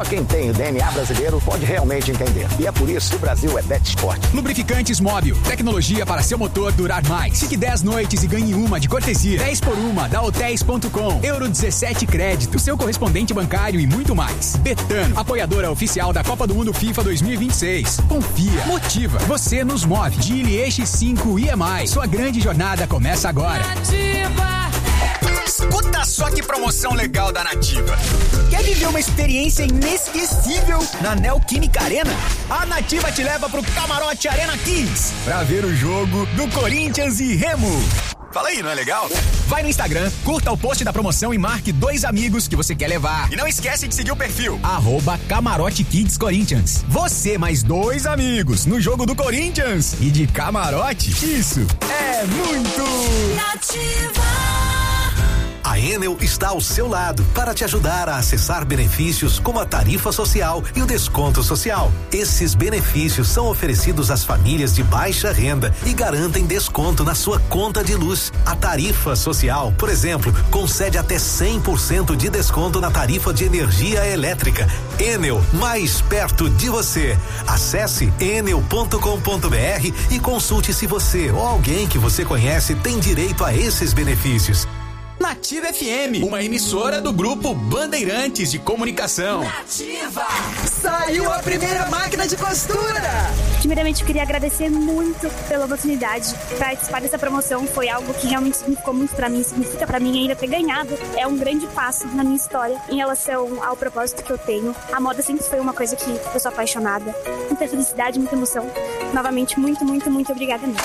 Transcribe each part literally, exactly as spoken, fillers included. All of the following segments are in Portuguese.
Quem tem o D N A brasileiro pode realmente entender. E é por isso que o Brasil é Betsport. Lubrificantes Móbil. Tecnologia para seu motor durar mais. Fique dez noites e ganhe uma de cortesia. dez por uma da hotéis ponto com. Euro dezessete crédito. Seu correspondente bancário e muito mais. Betano. Apoiadora oficial da Copa do Mundo FIFA dois mil e vinte e seis. Confia. Motiva. Você nos move. Gili Eixo cinco I M I. Sua grande jornada começa agora. Nativa. Escuta só que promoção legal da Nativa. Quer viver uma experiência inesquecível na Neoquímica Arena? A Nativa te leva pro Camarote Arena Kids pra ver o jogo do Corinthians e Remo. Fala aí, não é legal? Vai no Instagram, curta o post da promoção e marque dois amigos que você quer levar. E não esquece de seguir o perfil arroba Camarote Kids Corinthians. Você mais dois amigos no jogo do Corinthians e de camarote. Isso é muito Nativa. A Enel está ao seu lado para te ajudar a acessar benefícios como a tarifa social e o desconto social. Esses benefícios são oferecidos às famílias de baixa renda e garantem desconto na sua conta de luz. A tarifa social, por exemplo, concede até cem por cento de desconto na tarifa de energia elétrica. Enel, mais perto de você. Acesse enel ponto com ponto br e consulte se você ou alguém que você conhece tem direito a esses benefícios. Nativa F M, uma emissora do grupo Bandeirantes de Comunicação. Nativa. Saiu a primeira máquina de costura. Primeiramente, eu queria agradecer muito pela oportunidade. Participar dessa promoção foi algo que realmente significou muito pra mim, significa pra mim ainda ter ganhado. É um grande passo na minha história em relação ao propósito que eu tenho. A moda sempre foi uma coisa que eu sou apaixonada. Muita felicidade, muita emoção. Novamente, muito, muito, muito obrigada mesmo.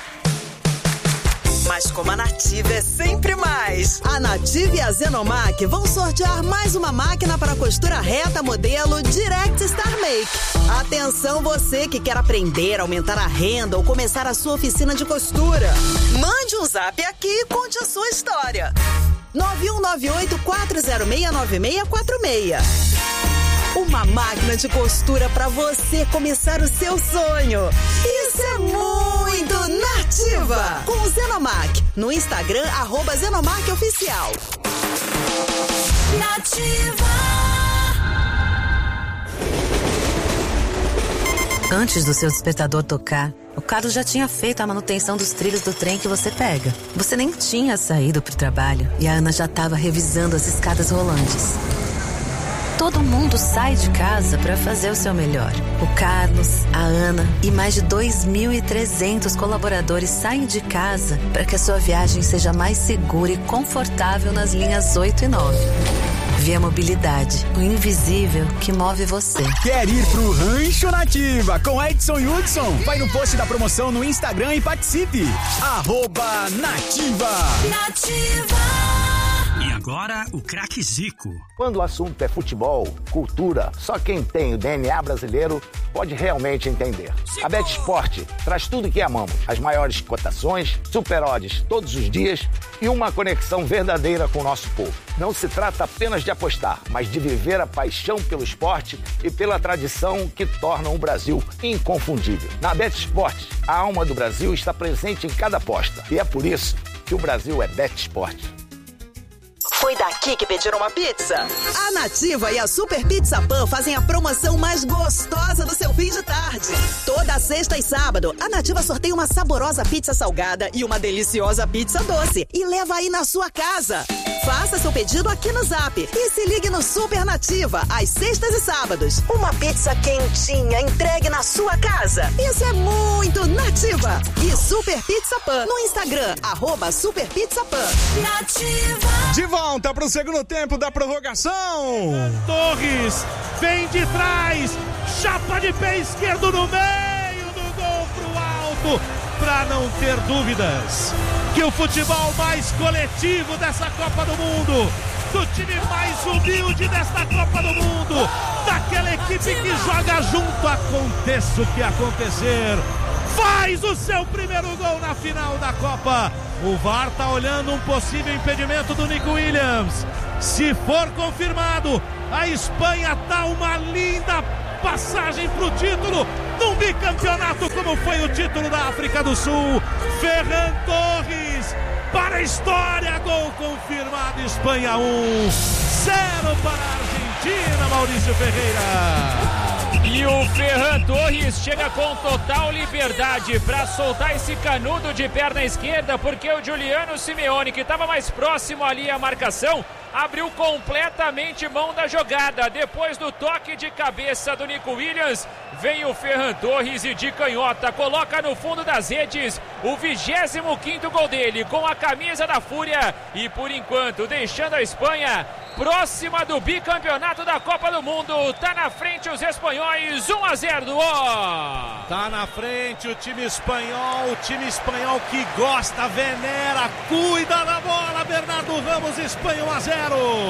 Mas como a Nativa é sempre mais, a Nativa e a Zenomac vão sortear mais uma máquina para costura reta modelo Direct Star Make. Atenção você que quer aprender, aumentar a renda ou começar a sua oficina de costura. Mande um zap aqui e conte a sua história. nove um nove oito quatro zero seis nove seis quatro seis. Uma máquina de costura para você começar o seu sonho. Isso é muito Nativa. Com o Zenomac. No Instagram, arroba Zenomac Oficial. Nativa. Antes do seu despertador tocar, o Carlos já tinha feito a manutenção dos trilhos do trem que você pega. Você nem tinha saído pro trabalho e a Ana já estava revisando as escadas rolantes. Todo mundo sai de casa para fazer o seu melhor. O Carlos, a Ana e mais de dois mil e trezentos colaboradores saem de casa para que a sua viagem seja mais segura e confortável nas linhas oito e nove. Via Mobilidade, o invisível que move você. Quer ir pro Rancho Nativa com Edson e Hudson? Vai no post da promoção no Instagram e participe. Arroba Nativa. Nativa. E agora, o craque Zico. Quando o assunto é futebol, cultura, só quem tem o D N A brasileiro pode realmente entender. A Betsport traz tudo que amamos. As maiores cotações, super odds todos os dias e uma conexão verdadeira com o nosso povo. Não se trata apenas de apostar, mas de viver a paixão pelo esporte e pela tradição que tornam o Brasil inconfundível. Na Betsport, a alma do Brasil está presente em cada aposta. E é por isso que o Brasil é Betsport. Foi daqui que pediram uma pizza? A Nativa e a Super Pizza Pan fazem a promoção mais gostosa do seu fim de tarde. Toda sexta e sábado, a Nativa sorteia uma saborosa pizza salgada e uma deliciosa pizza doce e leva aí na sua casa. Faça seu pedido aqui no Zap e se ligue no Super Nativa às sextas e sábados. Uma pizza quentinha entregue na sua casa. Isso é muito Nativa. E Super Pizza Pan no Instagram, arroba Super Pizza Pan. Nativa. De volta para o segundo tempo da prorrogação. Torres vem de trás, chapa de pé esquerdo no meio do gol pro alto, para não ter dúvidas que o futebol mais coletivo dessa Copa do Mundo, do time mais humilde desta Copa do Mundo, daquela equipe que joga junto, aconteça o que acontecer, faz o seu primeiro gol na final da Copa. O V A R tá olhando um possível impedimento do Nico Williams. Se for confirmado, a Espanha dá uma linda passagem pro título, num bicampeonato como foi o título da África do Sul. Ferran Torres para a história, gol confirmado. Espanha um, zero para a Argentina. Argentina, Maurício Ferreira. E o Ferran Torres chega com total liberdade para soltar esse canudo de perna esquerda, porque o Giuliano Simeone, que estava mais próximo ali à marcação, abriu completamente mão da jogada. Depois do toque de cabeça do Nico Williams, vem o Ferran Torres e de canhota coloca no fundo das redes o vigésimo quinto gol dele com a camisa da Fúria e, por enquanto, deixando a Espanha próxima do bicampeonato da Copa do Mundo. Tá na frente os espanhóis, um a zero do O. Tá na frente o time espanhol, o time espanhol que gosta, venera, cuida da bola. Bernardo Ramos, Espanha um a zero.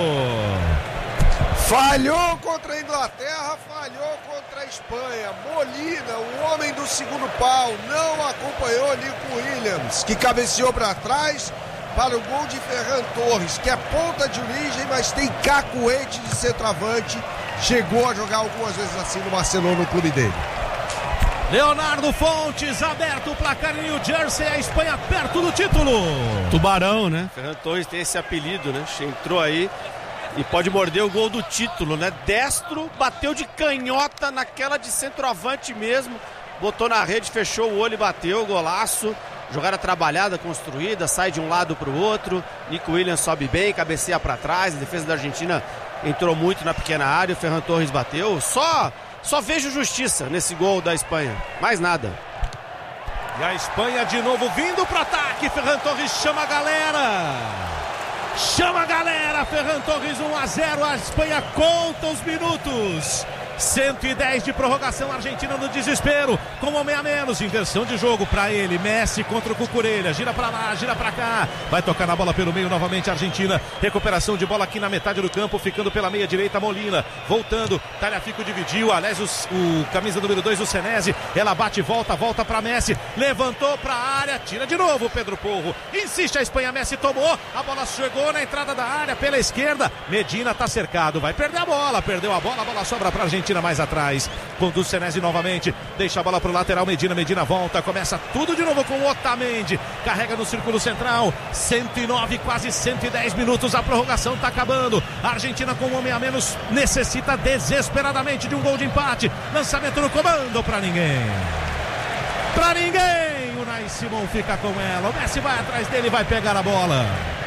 Falhou contra a Inglaterra, falhou contra a Espanha. Molina, o homem do segundo pau, não acompanhou Nico Williams, que cabeceou para trás para o gol de Ferran Torres, que é ponta de origem, mas tem cacuete de centroavante. Chegou a jogar algumas vezes assim no Barcelona, no clube dele. Leonardo Fontes, aberto o placar em New Jersey, a Espanha perto do título. Tubarão, né? Ferran Torres tem esse apelido, né? Entrou aí e pode morder o gol do título, né? Destro, bateu de canhota naquela de centroavante mesmo, botou na rede, fechou o olho e bateu, golaço. Jogada trabalhada, construída, sai de um lado para o outro. Nico Williams sobe bem, cabeceia para trás. A defesa da Argentina entrou muito na pequena área. O Ferran Torres bateu. Só, só vejo justiça nesse gol da Espanha. Mais nada. E a Espanha de novo vindo para ataque. Ferran Torres chama a galera. Chama a galera. Ferran Torres um a zero. A Espanha conta os minutos. cento e dez de prorrogação, Argentina no desespero, com um homem a menos, inversão de jogo para ele, Messi contra o Cucurella, gira para lá, gira para cá, vai tocar na bola pelo meio novamente a Argentina, recuperação de bola aqui na metade do campo, ficando pela meia direita, Molina, voltando, Tagliafico dividiu, aliás o, o camisa número dois, o Senesi, ela bate, volta, volta para Messi, levantou para a área, tira de novo Pedro Porro, insiste a Espanha, Messi tomou, a bola chegou na entrada da área, pela esquerda, Medina tá cercado, vai perder a bola, perdeu a bola, a bola sobra para a Argentina mais atrás, conduz Senesi novamente, deixa a bola pro lateral, Medina, Medina volta, começa tudo de novo com o Otamendi, carrega no círculo central, cento e nove, quase cento e dez minutos, a prorrogação tá acabando, a Argentina com um homem a menos necessita desesperadamente de um gol de empate, lançamento no comando pra ninguém, pra ninguém, o Unai Simon fica com ela, o Messi vai atrás dele e vai pegar a bola.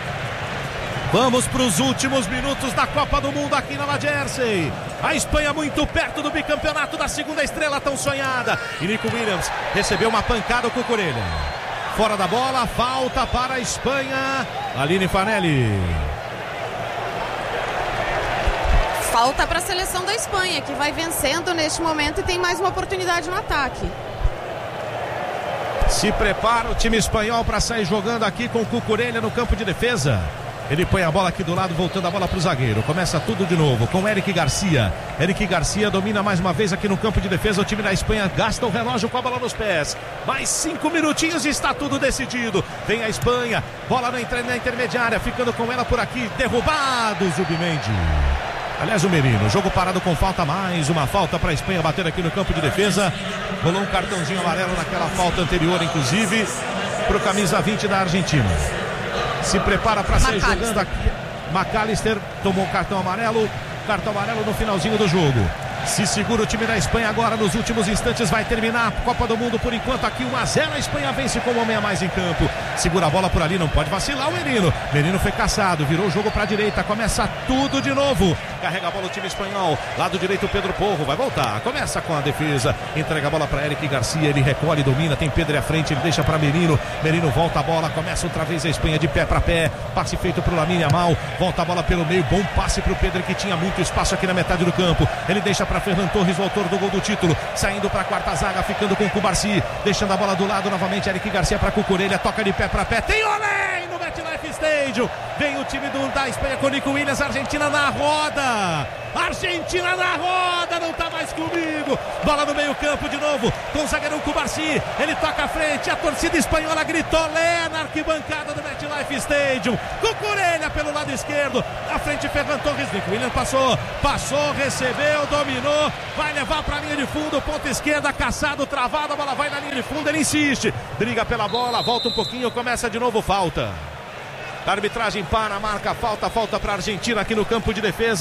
Vamos para os últimos minutos da Copa do Mundo aqui na Nova Jersey. A Espanha muito perto do bicampeonato da segunda estrela tão sonhada. E Nico Williams recebeu uma pancada com o Cucurella. Fora da bola, falta para a Espanha. Aline Fanelli. Falta para a seleção da Espanha, que vai vencendo neste momento e tem mais uma oportunidade no ataque. Se prepara o time espanhol para sair jogando aqui com o Cucurella no campo de defesa. Ele põe a bola aqui do lado, voltando a bola para o zagueiro. Começa tudo de novo com Eric Garcia. Eric Garcia domina mais uma vez aqui no campo de defesa. O time da Espanha gasta o relógio com a bola nos pés. Mais cinco minutinhos e está tudo decidido. Vem a Espanha, bola na, na intermediária, ficando com ela por aqui. Derrubado Zubimendi. Aliás, o Merino, jogo parado com falta, mais uma falta para a Espanha bater aqui no campo de defesa. Rolou um cartãozinho amarelo naquela falta anterior, inclusive, para o camisa vinte da Argentina. Se prepara para sair jogando aqui. McAllister tomou um cartão amarelo. Cartão amarelo no finalzinho do jogo. Se segura o time da Espanha agora nos últimos instantes. Vai terminar a Copa do Mundo por enquanto aqui um a zero. A Espanha vence com o homem a mais em campo. Segura a bola por ali, não pode vacilar o Merino. Merino foi caçado, virou o jogo para a direita. Começa tudo de novo. Carrega a bola o time espanhol. Lado direito Pedro Porro, vai voltar. Começa com a defesa. Entrega a bola para Eric Garcia. Ele recolhe, domina. Tem Pedro à frente, ele deixa para Merino. Merino volta a bola. Começa outra vez a Espanha de pé para pé. Passe feito para o Lamine Yamal. Volta a bola pelo meio. Bom passe para o Pedro, que tinha muito espaço aqui na metade do campo. Ele deixa para Ferran Torres, o autor do gol do título, saindo para a quarta zaga, ficando com o Cubarsi, deixando a bola do lado novamente. Eric Garcia para Cucurella, toca de pé para pé, tem olé no MetLife Stadium. Vem o time do, da Espanha com Nico Williams, Argentina na roda. Argentina na roda, não tá mais comigo. Bola no meio campo de novo, com o zagueirão Cubarsi, ele toca à frente, a torcida espanhola gritou lé na arquibancada do MetLife Stadium. Cucurella pelo lado esquerdo, à frente Ferran Torres, Nico Williams passou, passou, recebeu, dominou, vai levar pra linha de fundo, ponta esquerda, caçado, travado, a bola vai na linha de fundo, ele insiste, briga pela bola, volta um pouquinho, começa de novo, falta. A arbitragem para, marca falta, falta para a Argentina aqui no campo de defesa.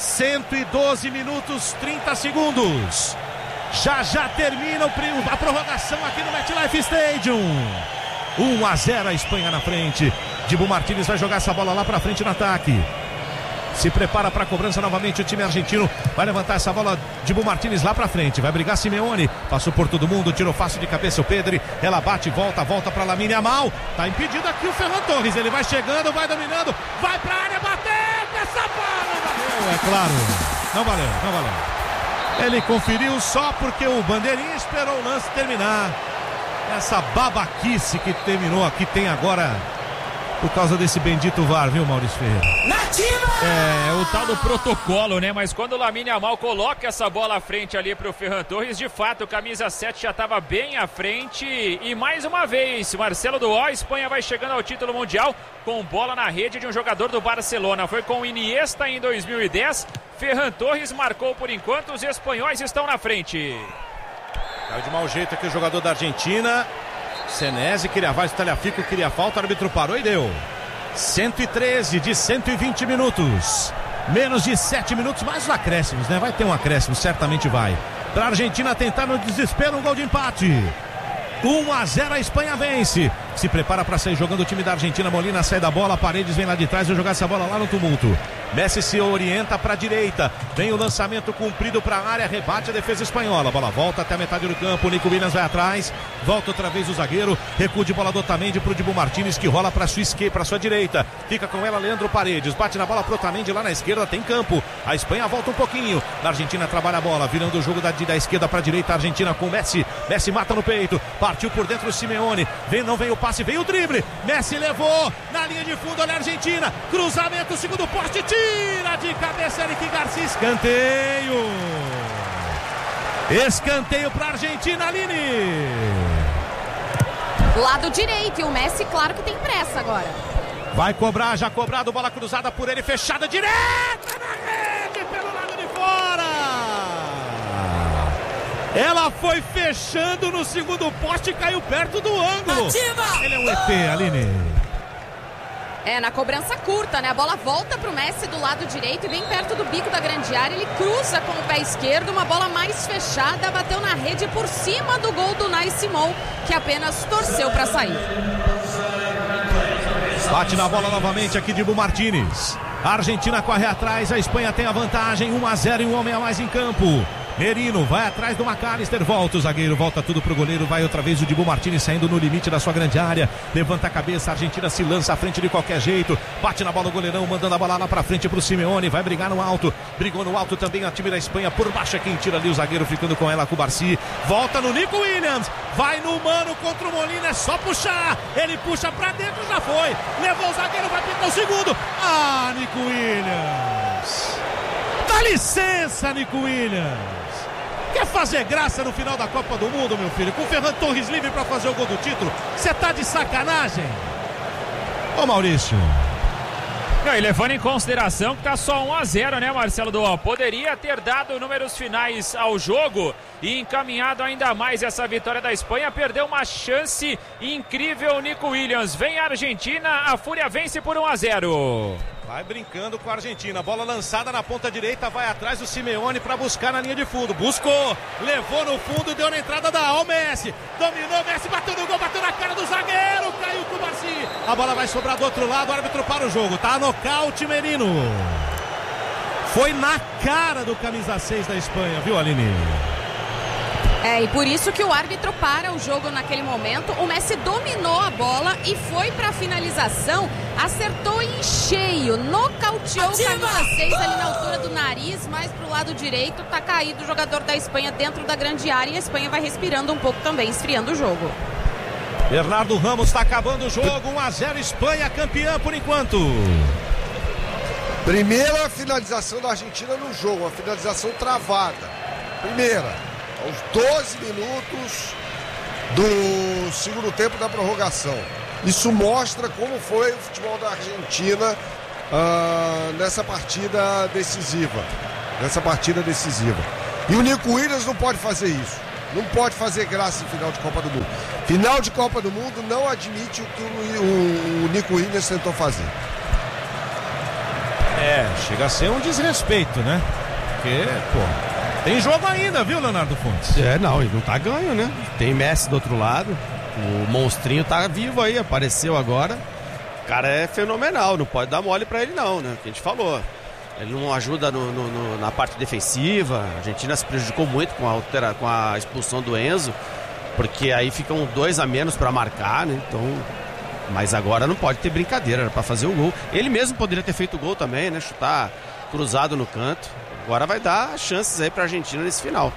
cento e doze minutos, trinta segundos. Já já termina a prorrogação aqui no MetLife Stadium. um a zero a Espanha na frente. Dibu Martínez vai jogar essa bola lá pra frente no ataque. Se prepara para a cobrança novamente o time argentino. Vai levantar essa bola, Dibu Martínez lá para frente. Vai brigar Simeone. Passou por todo mundo, tirou fácil de cabeça o Pedri. Ela bate, volta, volta para Lamine Yamal. Tá impedido aqui o Ferran Torres. Ele vai chegando, vai dominando. Vai para a área, bateu. Essa bola não valeu. É claro, não valeu, não valeu. Ele conferiu só porque o bandeirinha esperou o lance terminar. Essa babaquice que terminou aqui tem agora... Por causa desse bendito V A R, viu, Maurício Ferreira? É, o tal do protocolo, né? Mas quando o Lamine Yamal coloca essa bola à frente ali pro Ferran Torres, de fato, o camisa sete já estava bem à frente. E mais uma vez, Marcelo Duó, a Espanha vai chegando ao título mundial com bola na rede de um jogador do Barcelona. Foi com o Iniesta em dois mil e dez. Ferran Torres marcou por enquanto, os espanhóis estão na frente. Caiu de mau jeito aqui o jogador da Argentina. Senesi queria vai, Talhafico queria falta, o árbitro parou e deu. cento e treze de cento e vinte minutos. Menos de sete minutos, mais os acréscimos, né? Vai ter um acréscimo, certamente vai. Para a Argentina tentar no desespero um gol de empate. um a zero a Espanha vence. Se prepara para sair jogando o time da Argentina. Molina sai da bola, Paredes vem lá de trás, vai jogar essa bola lá no tumulto. Messi se orienta para a direita. Vem o lançamento comprido para a área, rebate a defesa espanhola. A bola volta até a metade do campo. Nico Williams vai atrás, volta outra vez o zagueiro. Recuo de bola do Otamendi para o Dibu Martínez, que rola para sua esquerda, para sua direita. Fica com ela Leandro Paredes, bate na bola pro Otamendi lá na esquerda, tem campo. A Espanha volta um pouquinho. A Argentina trabalha a bola, virando o jogo da, da esquerda para a direita. A Argentina com Messi. Messi mata no peito, partiu por dentro o Simeone. Vem, não vem o passe, veio o drible. Messi levou na linha de fundo, olha a Argentina. Cruzamento, segundo poste, tira de cabeça Eric Garcia. Escanteio. Escanteio para a Argentina, Aline. Lado direito, e o Messi, claro que tem pressa agora. Vai cobrar, já cobrado, bola cruzada por ele, fechada direta na rede, pelo lado de fora. Ela foi fechando no segundo poste e caiu perto do ângulo. Ativa! Ele é um E T, Aline. É, na cobrança curta, né? A bola volta pro Messi do lado direito e bem perto do bico da grande área. Ele cruza com o pé esquerdo, uma bola mais fechada, bateu na rede por cima do gol do Unai Simon, que apenas torceu para sair. Bate na bola novamente aqui Dibu Martínez. A Argentina corre atrás, a Espanha tem a vantagem, um a zero e um homem a mais em campo. Merino vai atrás do McAllister, volta o zagueiro, volta tudo pro goleiro, vai outra vez o Dibu Martínez saindo no limite da sua grande área, levanta a cabeça, a Argentina se lança à frente de qualquer jeito, bate na bola o goleirão, mandando a bola lá pra frente pro Simeone, vai brigar no alto, brigou no alto também a time da Espanha, por baixo é quem tira ali o zagueiro, ficando com ela com o Barci, volta no Nico Williams, vai no mano contra o Molina, é só puxar, ele puxa pra dentro, já foi, levou o zagueiro, vai pintar o segundo, ah, Nico Williams, dá licença, Nico Williams. Quer fazer graça no final da Copa do Mundo, meu filho? Com o Ferran Torres livre para fazer o gol do título? Você tá de sacanagem? Ô Maurício. Não, e levando em consideração que tá só um a zero, né, Marcelo Duó? Poderia ter dado números finais ao jogo e encaminhado ainda mais essa vitória da Espanha. Perdeu uma chance incrível, Nico Williams. Vem a Argentina, a Fúria vence por um a zero. Vai brincando com a Argentina, bola lançada na ponta direita, vai atrás o Simeone para buscar na linha de fundo, buscou, levou no fundo, deu na entrada da ao Messi, dominou, Messi bateu no gol, bateu na cara do zagueiro, caiu com o Barci, a bola vai sobrar do outro lado, o árbitro para o jogo, tá nocaute Merino, foi na cara do camisa seis da Espanha, viu Aline? É, e por isso que o árbitro para o jogo naquele momento. O Messi dominou a bola e foi para a finalização, acertou em cheio, nocauteou o camisa seis ali na altura do nariz, mais pro lado direito, tá caído o jogador da Espanha dentro da grande área e a Espanha vai respirando um pouco também, esfriando o jogo. Bernardo Ramos está acabando o jogo, um a zero Espanha, campeã por enquanto. Primeira finalização da Argentina no jogo, uma finalização travada. Primeira. Aos doze minutos do segundo tempo da prorrogação. Isso mostra como foi o futebol da Argentina uh, nessa partida decisiva. Nessa partida decisiva. E o Nico Williams não pode fazer isso. Não pode fazer graça em final de Copa do Mundo. Final de Copa do Mundo não admite o que o, o, o Nico Williams tentou fazer. É, chega a ser um desrespeito, né? Porque, pô, tem jogo ainda, viu, Leonardo Fontes? É, não, ele não tá ganho, né? Tem Messi do outro lado, o monstrinho tá vivo aí, apareceu agora. O cara é fenomenal, não pode dar mole pra ele não, né? O que a gente falou. Ele não ajuda no, no, no, na parte defensiva. A Argentina se prejudicou muito com a, altera, com a expulsão do Enzo, porque aí ficam dois a menos pra marcar, né? Então, mas agora não pode ter brincadeira, era pra fazer o gol. Ele mesmo poderia ter feito o gol também, né? Chutar cruzado no canto. Agora vai dar chances aí pra Argentina nesse final.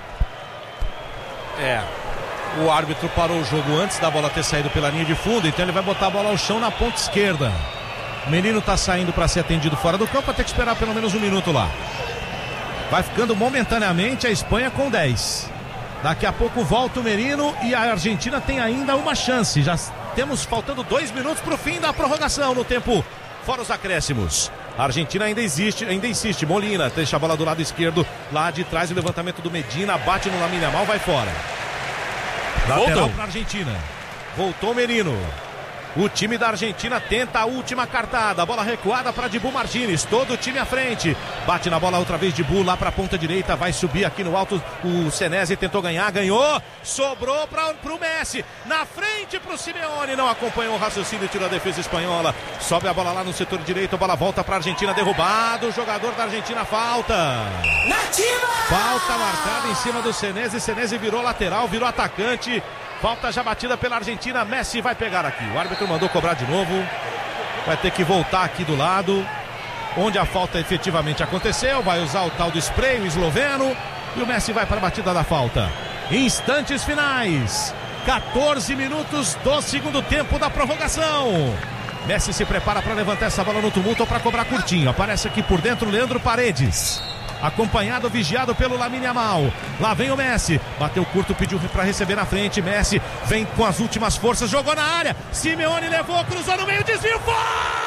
É. O árbitro parou o jogo antes da bola ter saído pela linha de fundo, então ele vai botar a bola ao chão na ponta esquerda. O Merino tá saindo para ser atendido fora do campo, vai ter que esperar pelo menos um minuto lá. Vai ficando momentaneamente a Espanha com dez. Daqui a pouco volta o Merino e a Argentina tem ainda uma chance. Já temos faltando dois minutos para o fim da prorrogação no tempo fora os acréscimos. A Argentina ainda existe, ainda insiste. Molina deixa a bola do lado esquerdo, lá de trás o levantamento do Medina, bate no Lamine Yamal, vai fora. Lateral para a Argentina. Voltou o Merino. O time da Argentina tenta a última cartada. Bola recuada para Dibu Martínez. Todo o time à frente. Bate na bola outra vez Dibu lá para a ponta direita. Vai subir aqui no alto. O Senesi tentou ganhar. Ganhou. Sobrou para o Messi. Na frente para o Simeone. Não acompanhou o raciocínio. Tirou a defesa espanhola. Sobe a bola lá no setor direito. A bola volta para a Argentina. Derrubado. O jogador da Argentina falta. Nativa! Falta marcada em cima do Senesi. Senesi virou lateral. Virou atacante. Falta já batida pela Argentina. Messi vai pegar aqui. O árbitro mandou cobrar de novo. Vai ter que voltar aqui do lado onde a falta efetivamente aconteceu. Vai usar o tal do spray, o esloveno. E o Messi vai para a batida da falta. Instantes finais. quatorze minutos do segundo tempo da prorrogação. Messi se prepara para levantar essa bola no tumulto ou para cobrar curtinho. Aparece aqui por dentro Leandro Paredes. Acompanhado, vigiado pelo Lamine Yamal. Lá vem o Messi. Bateu curto, pediu para receber na frente. Messi vem com as últimas forças. Jogou na área. Simeone levou, cruzou no meio, desvio. Fora!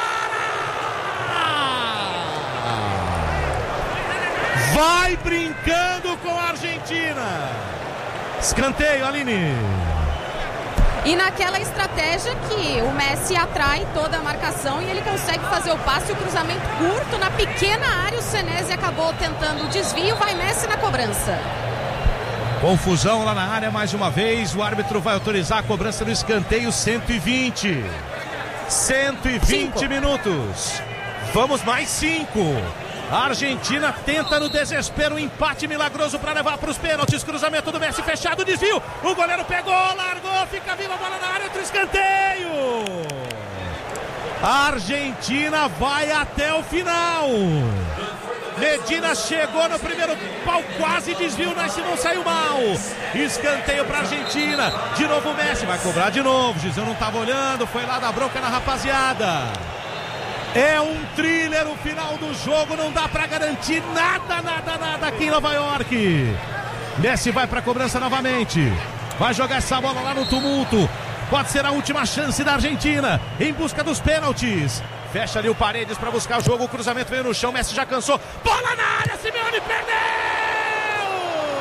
Vai brincando com a Argentina. Escanteio, Aline. E naquela estratégia que o Messi atrai toda a marcação e ele consegue fazer o passe, o cruzamento curto na pequena área. O Senesi acabou tentando o desvio, vai Messi na cobrança. Confusão lá na área mais uma vez. O árbitro vai autorizar a cobrança do escanteio. Cento e vinte cento e vinte minutos. Vamos mais cinco. A Argentina tenta no desespero um empate milagroso para levar para os pênaltis. Cruzamento do Messi fechado, desvio. O goleiro pegou, largou, fica viva a bola na área, outro escanteio. A Argentina vai até o final. Medina chegou no primeiro pau, quase desviou, mas se não saiu mal. Escanteio para a Argentina. De novo o Messi, vai cobrar de novo. Gisele não estava olhando, foi lá dar bronca na rapaziada. É um thriller o final do jogo, não dá pra garantir nada, nada, nada aqui em Nova York. Messi vai pra cobrança novamente. Vai jogar essa bola lá no tumulto. Pode ser a última chance da Argentina em busca dos pênaltis. Fecha ali o Paredes pra buscar o jogo, o cruzamento veio no chão, Messi já cansou. Bola na área, Simeone perdeu!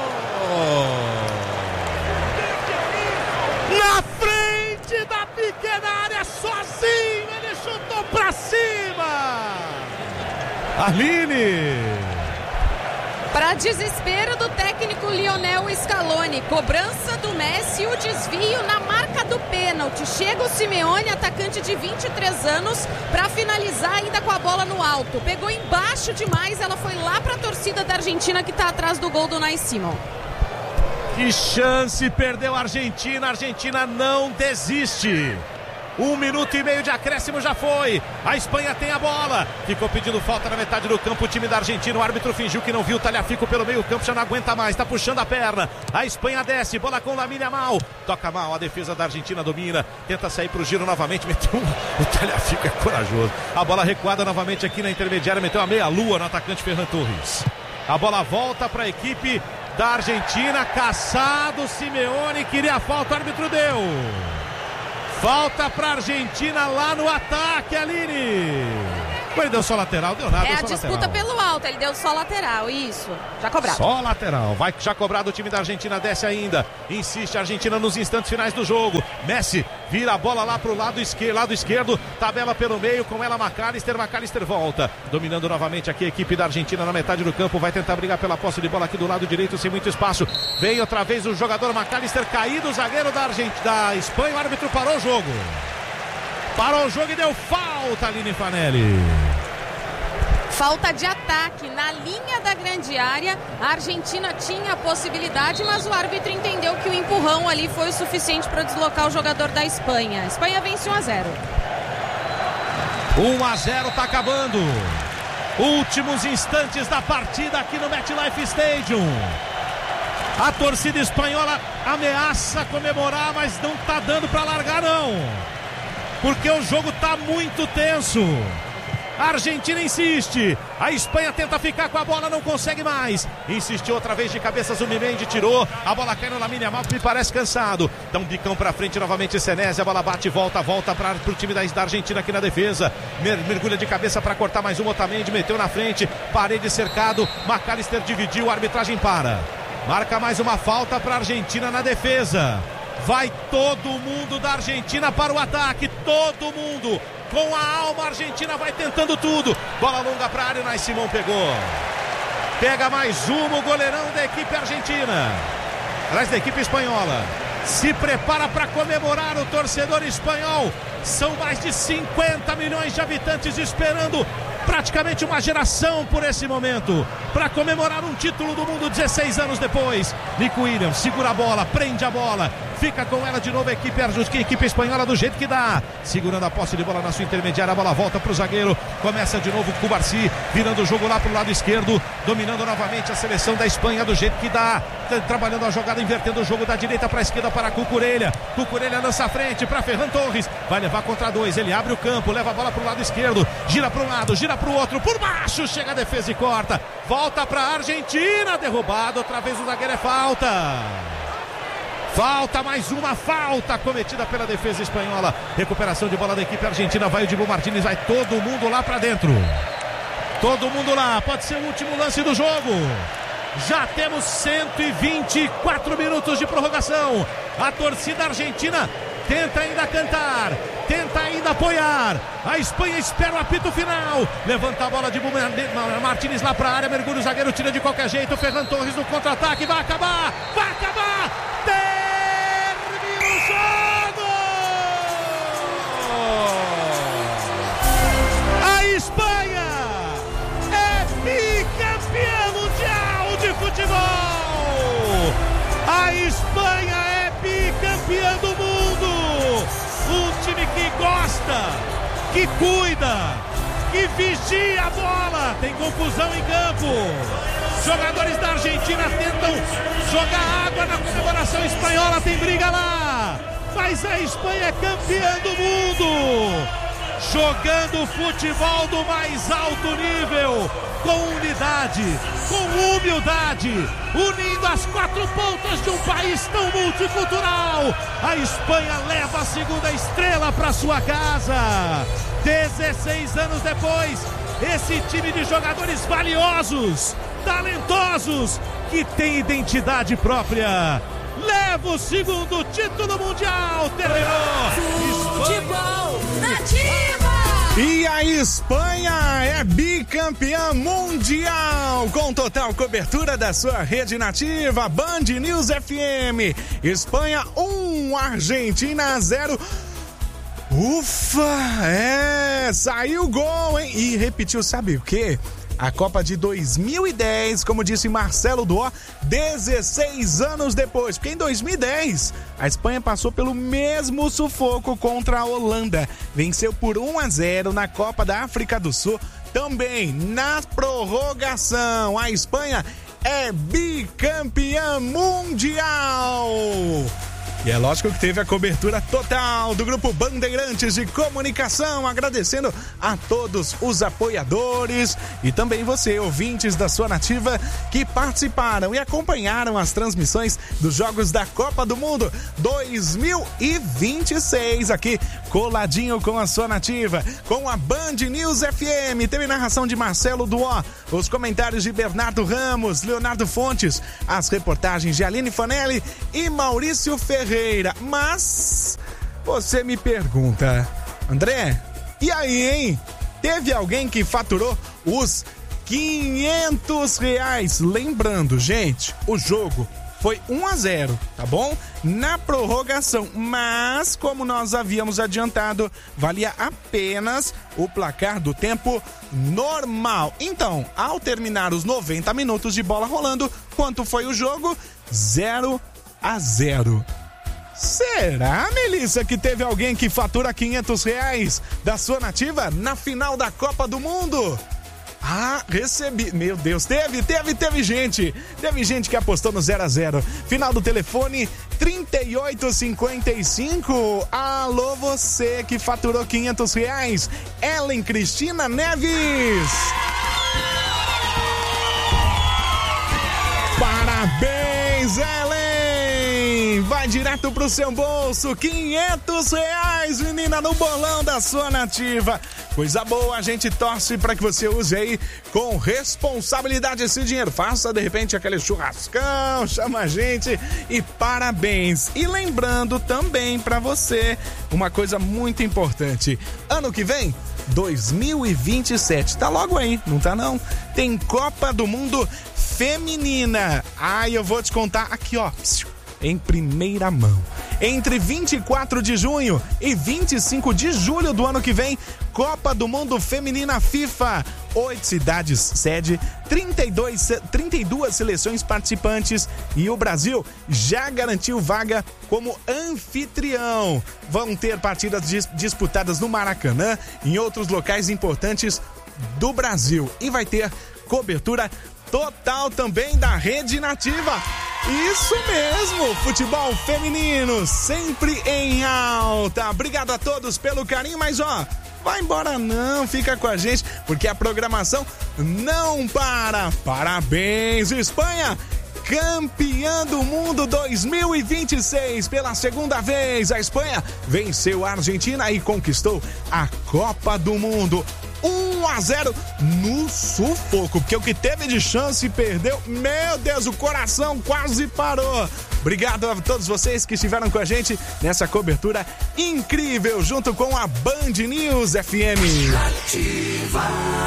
Na frente da pequena área, sozinho, ele chutou pra cima. Arline. Para desespero do técnico Lionel Scaloni, cobrança do Messi, o desvio na marca do pênalti. Chega o Simeone, atacante de vinte e três anos, para finalizar ainda com a bola no alto. Pegou embaixo demais, ela foi lá para a torcida da Argentina que está atrás do gol do Unai Simon. Que chance, perdeu a Argentina, a Argentina não desiste. Um minuto e meio de acréscimo já foi. A Espanha tem a bola. Ficou pedindo falta na metade do campo o time da Argentina. O árbitro fingiu que não viu. Talhafico pelo meio campo, já não aguenta mais. Tá puxando a perna. A Espanha desce. Bola com Lamine Yamal. Toca mal. A defesa da Argentina domina. Tenta sair pro giro novamente. Meteu um... O Talhafico é corajoso. A bola recuada novamente aqui na intermediária. Meteu a meia-lua no atacante Ferran Torres. A bola volta para a equipe da Argentina. Caçado. Simeone queria a falta. O árbitro deu. Falta para a Argentina lá no ataque, Aline. Ele deu só lateral, deu nada. É a só disputa lateral. pelo alto, ele deu só lateral, isso. Já cobrado. Só lateral. Vai já cobrado o time da Argentina, desce ainda. Insiste a Argentina nos instantes finais do jogo. Messi vira a bola lá pro lado esquerdo, lado esquerdo, tabela pelo meio, com ela McAllister, McAllister volta. Dominando novamente aqui a equipe da Argentina na metade do campo, vai tentar brigar pela posse de bola aqui do lado direito, sem muito espaço. Vem outra vez o jogador McAllister caído, o zagueiro da, Argent... da Espanha, o árbitro parou o jogo. Parou o jogo e deu falta, Aline Fanelli. Falta de ataque na linha da grande área. A Argentina tinha a possibilidade, mas o árbitro entendeu que o empurrão ali foi o suficiente para deslocar o jogador da Espanha. A Espanha vence um a zero. um a zero, tá acabando. Últimos instantes da partida aqui no MetLife Stadium. A torcida espanhola ameaça comemorar, mas não tá dando para largar não. Porque o jogo tá muito tenso. A Argentina insiste, a Espanha tenta ficar com a bola, não consegue mais. Insistiu outra vez de cabeça, Zubimendi tirou, a bola cai no Lamine Yamal, que me parece cansado. Dá um bicão pra frente novamente, Senesi, a bola bate e volta, volta para o time da, da Argentina aqui na defesa. Mer, mergulha de cabeça para cortar mais um, Otamendi meteu na frente, parede cercado, McAllister dividiu, a arbitragem para. Marca mais uma falta para a Argentina na defesa. Vai todo mundo da Argentina para o ataque, todo mundo. Com a alma, a Argentina vai tentando tudo. Bola longa para a área, o Nai Simão pegou. Pega mais uma, o goleirão da equipe argentina. Aliás, da equipe espanhola. Se prepara para comemorar o torcedor espanhol. São mais de cinquenta milhões de habitantes esperando praticamente uma geração por esse momento, para comemorar um título do mundo dezesseis anos depois. Nico Williams segura a bola, prende a bola, fica com ela de novo a equipe, a equipe espanhola do jeito que dá, segurando a posse de bola na sua intermediária, a bola volta para o zagueiro, começa de novo com o Cubarsí, virando o jogo lá para o lado esquerdo, dominando novamente a seleção da Espanha do jeito que dá, trabalhando a jogada, invertendo o jogo da direita para a esquerda para Cucurella. Cucurella lança a frente para Ferran Torres, vai levar contra dois, ele abre o campo, leva a bola para o lado esquerdo, gira para um lado, gira para o outro, por baixo, chega a defesa e corta, volta para a Argentina, derrubado, outra vez o zagueiro, é falta. Falta, mais uma falta cometida pela defesa espanhola. Recuperação de bola da equipe argentina, vai o Dibu Martínez, vai todo mundo lá para dentro. Todo mundo lá, pode ser o último lance do jogo. Já temos cento e vinte e quatro minutos de prorrogação. A torcida argentina tenta ainda cantar, tenta ainda apoiar. A Espanha espera o apito final. Levanta a bola de Martínez lá para a área, mergulha o zagueiro, tira de qualquer jeito. Ferran Torres no contra-ataque, vai acabar, vai acabar. Termina o jogo. A Espanha é bicampeã mundial de futebol. A Espanha é bicampeã do mundo. Um time que gosta, que cuida, que vigia a bola. Tem confusão em campo. Jogadores da Argentina tentam jogar água na comemoração espanhola. Tem briga lá. Mas a Espanha é campeã do mundo. Jogando futebol do mais alto nível, com unidade, com humildade, unindo as quatro pontas de um país tão multicultural. A Espanha leva a segunda estrela para sua casa. dezesseis anos depois, esse time de jogadores valiosos, talentosos, que tem identidade própria, leva o segundo título mundial. Terminou. Futebol Nativa. E a Espanha é bicampeã mundial, com total cobertura da sua rede nativa, Band News F M. Espanha um, Argentina zero. Ufa, é, saiu o gol, hein? E repetiu, sabe o quê? A Copa de dois mil e dez, como disse Marcelo Duó, dezesseis anos depois. Porque em dois mil e dez, a Espanha passou pelo mesmo sufoco contra a Holanda. Venceu por um a zero na Copa da África do Sul. Também na prorrogação, a Espanha é bicampeã mundial. E é lógico que teve a cobertura total do Grupo Bandeirantes de Comunicação, agradecendo a todos os apoiadores e também você, ouvintes da sua Nativa, que participaram e acompanharam as transmissões dos Jogos da Copa do Mundo dois mil e vinte e seis, aqui coladinho com a sua Nativa, com a Band News F M. Teve narração de Marcelo Duó, os comentários de Bernardo Ramos, Leonardo Fontes, as reportagens de Aline Fanelli e Maurício Ferreira. Mas você me pergunta, André, e aí, hein? Teve alguém que faturou os quinhentos reais? Lembrando, gente, o jogo foi um a zero, tá bom? Na prorrogação, mas como nós havíamos adiantado, valia apenas o placar do tempo normal. Então, ao terminar os noventa minutos de bola rolando, quanto foi o jogo? zero a zero. Será, Melissa, que teve alguém que fatura quinhentos reais da sua Nativa na final da Copa do Mundo? Ah, recebi. Meu Deus, teve, teve, teve gente. Teve gente que apostou no zero a zero. Final do telefone trinta e oito cinquenta e cinco. Alô, você que faturou quinhentos reais. Ellen Cristina Neves. Parabéns, Ellen. Vai direto pro seu bolso, quinhentos reais, menina, no bolão da sua Nativa. Coisa boa, a gente torce para que você use aí com responsabilidade esse dinheiro. Faça, de repente, aquele churrascão, chama a gente e parabéns. E lembrando também para você uma coisa muito importante. Ano que vem, dois mil e vinte e sete, tá logo aí, não tá não? Tem Copa do Mundo Feminina. Ai, eu vou te contar aqui, ó, em primeira mão. Entre vinte e quatro de junho e vinte e cinco de julho do ano que vem, Copa do Mundo Feminina FIFA. Oito cidades sede, trinta e dois, trinta e duas seleções participantes e o Brasil já garantiu vaga como anfitrião. Vão ter partidas dis- disputadas no Maracanã e em outros locais importantes do Brasil. E vai ter cobertura total também da Rede Nativa. Isso mesmo, futebol feminino sempre em alta. Obrigado a todos pelo carinho, mas ó, vai embora não, fica com a gente, porque a programação não para. Parabéns, Espanha! Campeã do Mundo dois mil e vinte e seis, pela segunda vez, a Espanha venceu a Argentina e conquistou a Copa do Mundo. um a zero no sufoco, porque o que teve de chance perdeu. Meu Deus, o coração quase parou. Obrigado a todos vocês que estiveram com a gente nessa cobertura incrível, junto com a Band News F M. Nativa.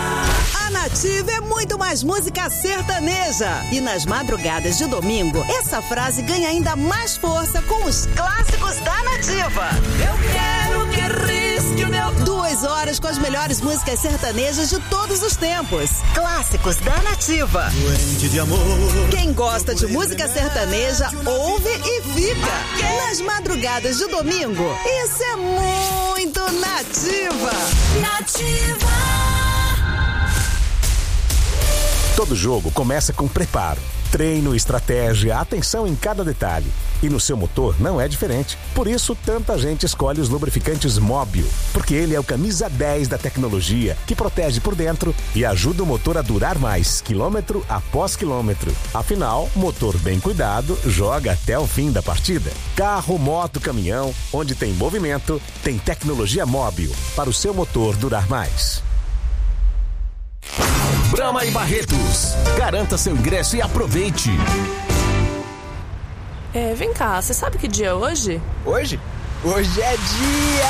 A Nativa é muito mais música sertaneja. E nas madrugadas de domingo, essa frase ganha ainda mais força com os clássicos da Nativa. Eu quero que risque o meu... Duas horas com as melhores músicas sertanejas de todos os tempos. Clássicos da Nativa. Doente de amor. Quem gosta de música sertaneja, ouve e fica. Nas madrugadas de domingo, isso é muito Nativa. Nativa. Todo jogo começa com preparo, treino, estratégia, atenção em cada detalhe. E no seu motor não é diferente. Por isso, tanta gente escolhe os lubrificantes Móbil, porque ele é o camisa dez da tecnologia, que protege por dentro e ajuda o motor a durar mais, quilômetro após quilômetro. Afinal, motor bem cuidado joga até o fim da partida. Carro, moto, caminhão, onde tem movimento, tem tecnologia Móbil, para o seu motor durar mais. Brahma e Barretos. Garanta seu ingresso e aproveite. É, vem cá, você sabe que dia é hoje? Hoje? Hoje é dia